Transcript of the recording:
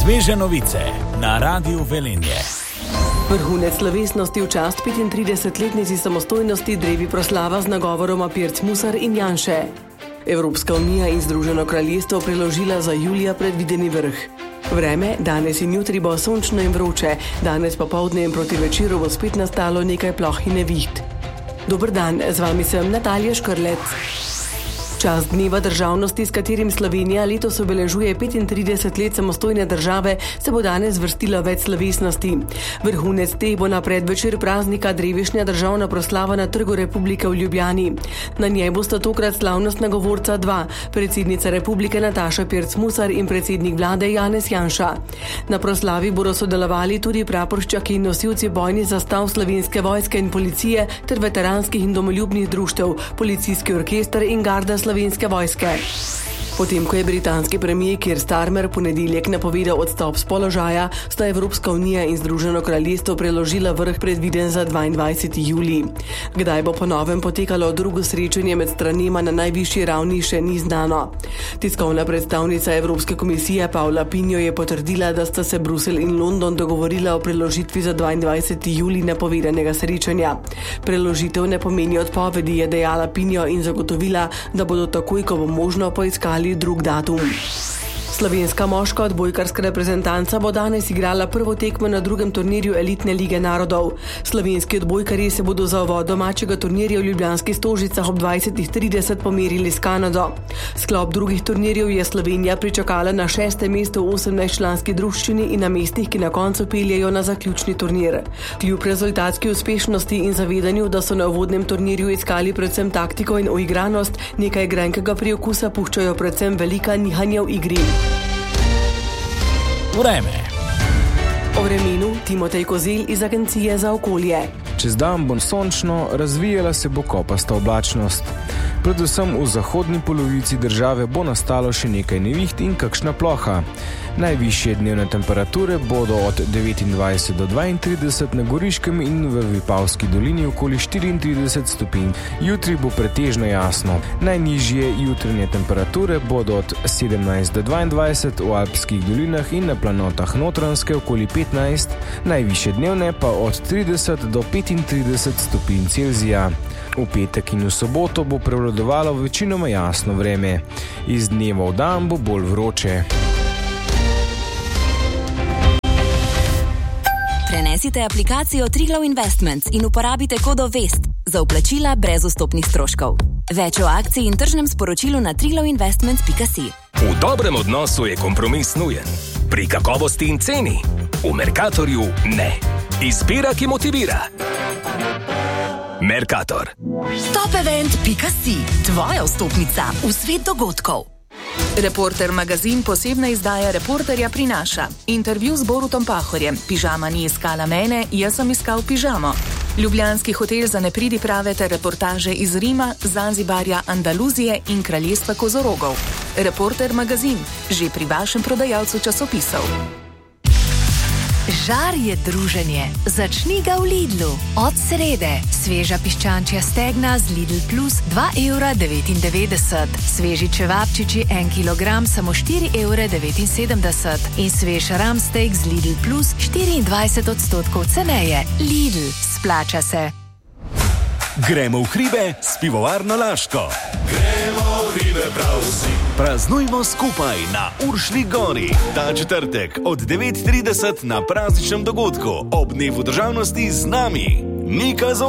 Sveže novice na Radiu Velenje. Vrhunec slovesnosti v čast 35-letnici samostojnosti drevi proslava z nagovoroma Pirc Musar in Janše. Evropska unija in Združeno kraljestvo preložila za julija predvideni vrh. Vreme, danes in jutri bo sončno in vroče, danes popoldne in proti večeru bo spet nastalo nekaj ploh in neviht. Dober dan, z vami sem Natalija Škrlec. Čast dneva državnosti, s katerim Slovenija letos obeležuje 35 let samostojne države, se bo danes vrstila več slovesnosti. Vrhunec teh bo na predvečer praznika drevišnja državna proslava na Trgu Republike v Ljubljani. Na njej bosta tokrat slavnostna govorca dva, predsednica Republike Nataša Pirc Musar in predsednik vlade Janez Janša. Na proslavi bodo sodelovali tudi praporščaki in nosilci bojnih zastav Slovenske vojske in policije ter veteranskih in domoljubnih društev, policijski orkester in garda Slovenske vojske. Potem, ko je britanski premijer Keir Starmer ponedeljek napovedal odstop z položaja, sta Evropska unija in Združeno kraljestvo preložila vrh predviden za 22. julij. Kdaj bo po novem potekalo drugo srečanje med stranema na najvišji ravni, še ni znano. Tiskovna predstavnica Evropske komisije Paula Pinjo je potrdila, da sta se Bruselj in London dogovorila o preložitvi za 22. julij napovedanega srečanja. Preložitev ne pomeni odpovedi, je dejala Pinjo in zagotovila, da bodo takoj, ko bo možno, poiskali drug datum. Slovenska moška odbojkarska reprezentanca bo danes igrala prvo tekmo na drugem turnirju elitne lige narodov. Slovenski odbojkarji se bodo za uvod domačega turnirja v Ljubljanskih Stožicah ob 20:30 pomerili s Kanado. Sklop drugih turnirjev je Slovenija pričakala na 6. mesto v 18-članski druščini in na mestih, ki na koncu peljejo na zaključni turnir. Kljub rezultatski uspešnosti in zavedanju, da so na uvodnem turnirju iskali predvsem taktiko in uigranost, nekaj grenkega priokusa puščajo predvsem velika nihanja v igri. Vreme. O vremenu Timotej Kozelj iz Agencije za okolje. Čez dan bo sončno, razvijala se bo kopasta oblačnost. Predvsem v zahodni polovici države bo nastalo še nekaj neviht in kakšna ploha. Najvišje dnevne temperature bodo od 29 do 32 na Goriškem in v Vipavski dolini okoli 34 stopinj. Jutri bo pretežno jasno. Najnižje jutranje temperature bodo od 17 do 22 v Alpskih dolinah in na planotah Notranjske okoli 15, najvišje dnevne pa od 30 do 35 stopinj Celzija. V petek in v soboto bo prevladovalo večinoma jasno vreme. Iz dneva v dan bo bolj vroče. Prenesite aplikacijo Triglav Investments in uporabite kodo VEST za vplačila brez vstopnih stroškov. Več o akciji in tržnem sporočilu na triglavinvestments.si. V dobrem odnosu je kompromis nujen. Pri kakovosti in ceni. V Mercatorju ne. Izbira, ki motivira. Mercator. Topevent.si. Tvoja vstopnica v svet dogodkov. Reporter magazin posebna izdaja Reporterja prinaša intervju z Borutom Pahorjem. Pižama ni iskala mene, jaz sem iskal pižamo. Ljubljanski hotel za nepridiprave ter reportaže iz Rima, Zanzibarja, Andaluzije in kraljestva kozorogov. Reporter magazin, že pri vašem prodajalcu časopisov. Žar je druženje. Začni ga v Lidlu. Od srede. Sveža piščančja stegna z Lidl Plus 2,99 €. Sveži čevapčiči 1 kilogram samo 4,79 € in svež ramsteak z Lidl Plus 24% ceneje. Lidl. Splača se. Gremo v hribe s pivovarno Laško. Gremo v hribe prav vsi. Praznujmo skupaj na Uršlji gori. Ta četrtek od 9:30 na prazničnem dogodku ob dnevu državnosti z nami. Nika